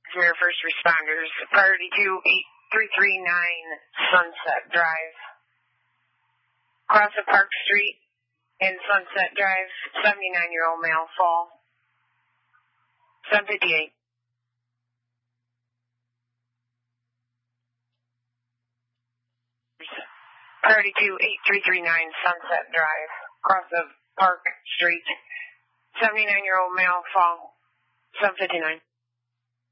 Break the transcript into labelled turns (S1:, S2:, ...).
S1: Here, first responders. Priority 28339 Sunset Drive. Cross of Park Street in Sunset Drive, 79-year-old male fall. 758. Priority 28339 Sunset Drive. Cross of Park Street. 79-year-old male fall. 759.